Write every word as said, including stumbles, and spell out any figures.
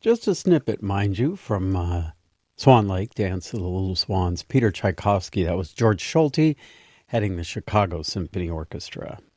Just a snippet, mind you, from uh, Swan Lake, Dance of the Little Swans, Peter Tchaikovsky. That was George Schulte heading the Chicago Symphony Orchestra.